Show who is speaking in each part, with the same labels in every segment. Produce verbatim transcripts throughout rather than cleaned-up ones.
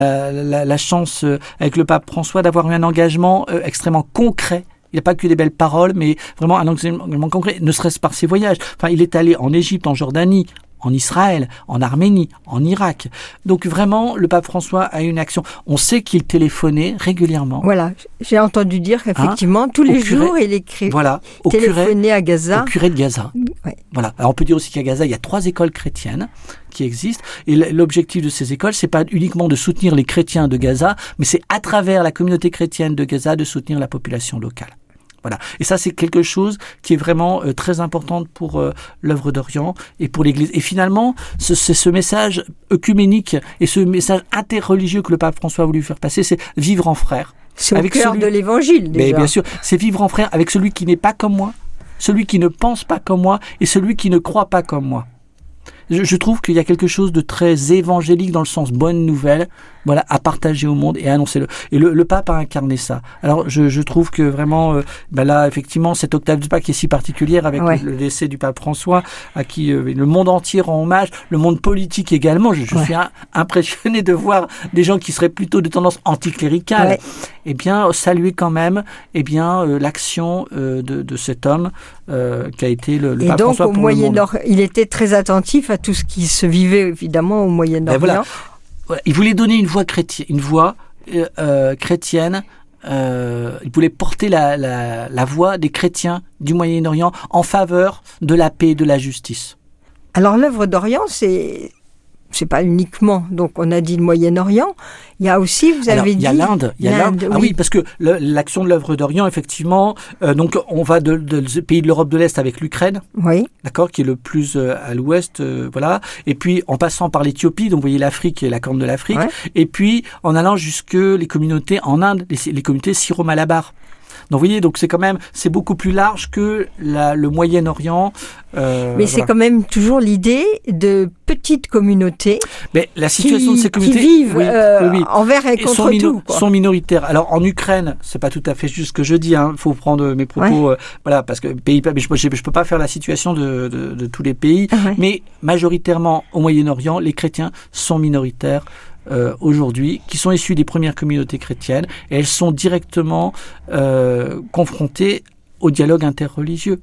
Speaker 1: euh, la, la chance euh, avec le pape François d'avoir eu un engagement euh, extrêmement concret. Il n'y a pas que des belles paroles, mais vraiment un engagement concret, ne serait-ce par ses voyages. Enfin, il est allé en Égypte, en Jordanie, en Israël, en Arménie, en Irak. Donc vraiment, le pape François a une action. On sait qu'il téléphonait régulièrement.
Speaker 2: Voilà, j'ai entendu dire qu'effectivement, hein, tous les curé, jours, il écrit,
Speaker 1: voilà, au
Speaker 2: téléphonait
Speaker 1: curé,
Speaker 2: à Gaza.
Speaker 1: Au curé de Gaza.
Speaker 2: Ouais.
Speaker 1: Voilà. Alors on peut dire aussi qu'à Gaza, il y a trois écoles chrétiennes qui existent. Et l'objectif de ces écoles, c'est pas uniquement de soutenir les chrétiens de Gaza, mais c'est à travers la communauté chrétienne de Gaza de soutenir la population locale. Voilà. Et ça, c'est quelque chose qui est vraiment euh, très important pour euh, l'œuvre d'Orient et pour l'Église. Et finalement, ce, c'est ce message œcuménique et ce message interreligieux que le pape François a voulu faire passer, c'est vivre en frère.
Speaker 2: C'est au cœur celui... de l'Évangile, déjà.
Speaker 1: Mais bien sûr, c'est vivre en frère avec celui qui n'est pas comme moi, celui qui ne pense pas comme moi et celui qui ne croit pas comme moi. Je, je trouve qu'il y a quelque chose de très évangélique dans le sens bonne nouvelle, voilà, à partager au monde et à annoncer le. Et le, le pape a incarné ça. Alors, je, je trouve que vraiment, euh, ben là, effectivement, cette octave du Pâques qui est si particulière avec ouais. le, le décès du pape François, à qui euh, le monde entier rend hommage, le monde politique également. Je, je ouais. suis un, impressionné de voir des gens qui seraient plutôt de tendance anticléricale, ouais. eh bien, saluer quand même, eh bien, euh, l'action euh, de, de cet homme euh, qui a été le, le
Speaker 2: et
Speaker 1: pape
Speaker 2: donc,
Speaker 1: François
Speaker 2: au
Speaker 1: pour le monde.
Speaker 2: Moyen-Orient, il était très attentif à tout ce qui se vivait évidemment au Moyen-Orient. Ben voilà.
Speaker 1: Voilà. Il voulait donner une voix chrétienne, une voix euh, euh, chrétienne. Euh, il voulait porter la, la, la voix des chrétiens du Moyen-Orient en faveur de la paix et de la justice.
Speaker 2: Alors l'œuvre d'Orient, c'est c'est pas uniquement, donc on a dit le Moyen-Orient, il y a aussi, vous avez
Speaker 1: Alors,
Speaker 2: dit...
Speaker 1: Il y a l'Inde, il y a l'Inde.
Speaker 2: l'Inde
Speaker 1: ah
Speaker 2: oui.
Speaker 1: oui, parce que le, l'action de l'œuvre d'Orient, effectivement, euh, donc on va de, de, de pays de l'Europe de l'Est avec l'Ukraine,
Speaker 2: oui.
Speaker 1: d'accord, qui est le plus euh, à l'ouest, euh, voilà, et puis en passant par l'Éthiopie, donc vous voyez l'Afrique et la Corne de l'Afrique, ouais. et puis en allant jusque les communautés en Inde, les, les communautés syro-malabares. Donc vous voyez, donc c'est quand même, c'est beaucoup plus large que la, le Moyen-Orient. Euh,
Speaker 2: Mais c'est
Speaker 1: voilà.
Speaker 2: quand même toujours l'idée de petites communautés.
Speaker 1: Mais la situation
Speaker 2: qui,
Speaker 1: de ces communautés
Speaker 2: qui vivent
Speaker 1: oui,
Speaker 2: euh,
Speaker 1: oui, oui.
Speaker 2: envers et, et contre
Speaker 1: sont mino-
Speaker 2: tout. Quoi.
Speaker 1: Sont minoritaires. Alors en Ukraine, c'est pas tout à fait juste ce que je dis. Il hein. faut prendre mes propos, ouais. euh, voilà, parce que pays, mais je, je, je peux pas faire la situation de, de, de tous les pays. Ah ouais. Mais majoritairement au Moyen-Orient, les chrétiens sont minoritaires. Euh, aujourd'hui, qui sont issus des premières communautés chrétiennes, et elles sont directement euh, confrontées au dialogue interreligieux.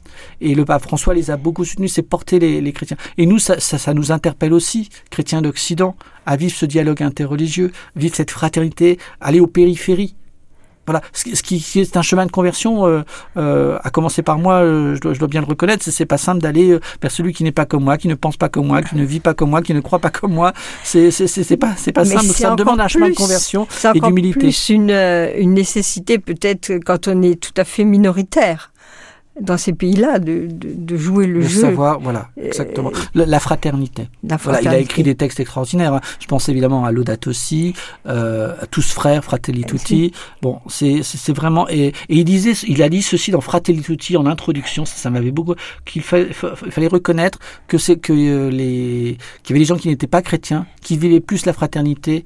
Speaker 1: Et le pape François les a beaucoup soutenus, c'est porter les, les chrétiens. Et nous, ça, ça, ça nous interpelle aussi, chrétiens d'Occident, à vivre ce dialogue interreligieux, vivre cette fraternité, aller aux périphéries. Voilà, ce qui, ce qui est un chemin de conversion, euh, euh, à commencer par moi, euh, je, dois, je dois bien le reconnaître, c'est, c'est pas simple d'aller vers celui qui n'est pas comme moi, qui ne pense pas comme moi, qui ne vit pas comme moi, qui ne croit pas comme moi. C'est, c'est, c'est, c'est pas, c'est pas simple. Donc ça demande un chemin de conversion et d'humilité.
Speaker 2: C'est encore plus une, une nécessité peut-être quand on est tout à fait minoritaire. Dans ces pays-là, de, de, de jouer le
Speaker 1: de
Speaker 2: jeu.
Speaker 1: savoir, voilà, exactement. La, la fraternité.
Speaker 2: La fraternité.
Speaker 1: Voilà, il a écrit des textes extraordinaires. Hein. Je pense évidemment à Laudato Si, euh, à Tous frères, Fratelli Tutti. Bon, c'est, c'est, c'est vraiment... Et, et il disait, il a dit ceci dans Fratelli Tutti en introduction, ça, ça m'avait beaucoup... qu'il fallait, fallait reconnaître que c'est que euh, les... qu'il y avait des gens qui n'étaient pas chrétiens, qui vivaient plus la fraternité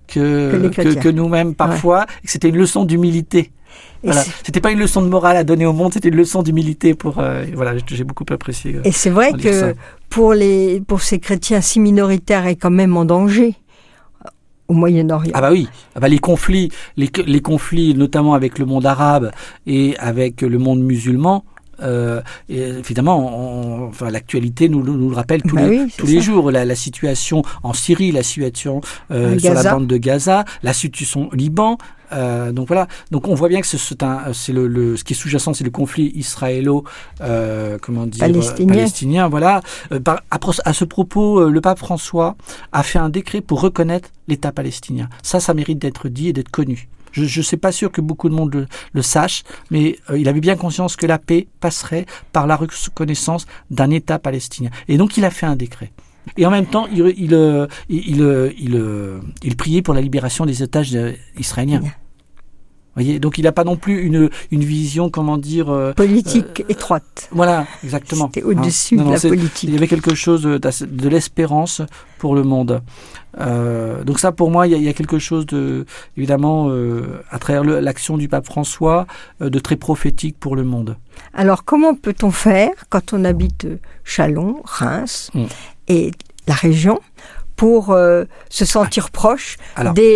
Speaker 1: que, que, que, que nous-mêmes parfois, ouais. et que c'était une leçon d'humilité. Voilà. C'était pas une leçon de morale à donner au monde, c'était une leçon d'humilité pour. Euh, voilà, j'ai beaucoup apprécié. Euh,
Speaker 2: et c'est vrai que pour les pour ces chrétiens si minoritaires et quand même en danger au Moyen-Orient.
Speaker 1: Ah bah oui, ah bah les conflits, les, les conflits notamment avec le monde arabe et avec le monde musulman. Euh, et évidemment, on, enfin, l'actualité nous, nous le rappelle tous, bah les, oui, tous les jours. La, la situation en Syrie, la situation euh, sur la bande de Gaza, la situation au Liban. Euh, donc voilà. Donc on voit bien que c'est, c'est, un, c'est le, le, ce qui est sous-jacent, c'est le conflit israélo, euh, comment dire,
Speaker 2: palestinien.
Speaker 1: palestinien. Voilà. Euh, par, à, à ce propos, euh, le pape François a fait un décret pour reconnaître l'État palestinien. Ça, ça mérite d'être dit et d'être connu. Je ne suis pas sûr que beaucoup de monde le, le sache, mais euh, il avait bien conscience que la paix passerait par la reconnaissance d'un État palestinien. Et donc, il a fait un décret. Et en même temps, il, il, il, il, il, il, il priait pour la libération des otages israéliens. Vous voyez, donc il n'a pas non plus une, une vision, comment dire... Euh,
Speaker 2: politique
Speaker 1: euh,
Speaker 2: étroite.
Speaker 1: Voilà, exactement.
Speaker 2: C'était au-dessus hein. non,
Speaker 1: de
Speaker 2: non,
Speaker 1: la
Speaker 2: c'est, politique.
Speaker 1: Il y avait quelque chose de, de l'espérance pour le monde. Euh, donc ça, pour moi, il y a, il y a quelque chose de, évidemment, euh, à travers le, l'action du pape François, euh, de très prophétique pour le monde.
Speaker 2: Alors, comment peut-on faire quand on habite Châlons, Reims mmh. et la région pour euh, se sentir proche
Speaker 1: Alors,
Speaker 2: des